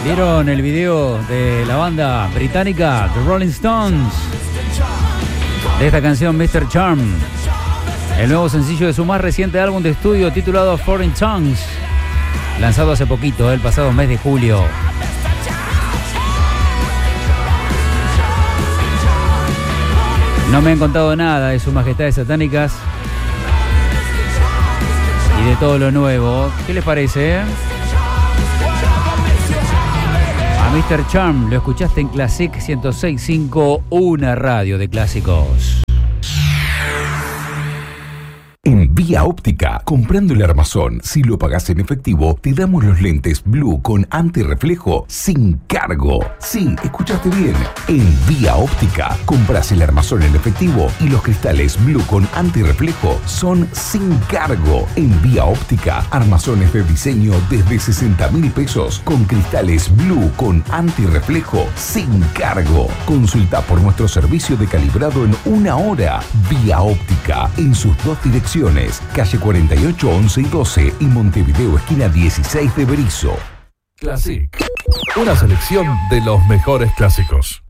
¿Vieron el video de la banda británica The Rolling Stones? De esta canción Mr. Charm, el nuevo sencillo de su más reciente álbum de estudio titulado Foreign Tongues, lanzado hace poquito, el pasado mes de julio. No me han contado nada de sus majestades satánicas y de todo lo nuevo. ¿Qué les parece? A Mr. Charm lo escuchaste en Classic 106.5, una radio de clásicos. En Vía Óptica, comprando el armazón, si lo pagás en efectivo, te damos los lentes Blue con antirreflejo sin cargo. Sí, escuchaste bien. En Vía Óptica, compras el armazón en efectivo y los cristales Blue con antirreflejo son sin cargo. En Vía Óptica, armazones de diseño desde 60.000 pesos con cristales Blue con antirreflejo sin cargo. Consulta por nuestro servicio de calibrado en 1 hora. Vía Óptica, en sus 2 direcciones. Calle 48, 11 y 12 y Montevideo, esquina 16 de Berisso. Classic. Una selección de los mejores clásicos.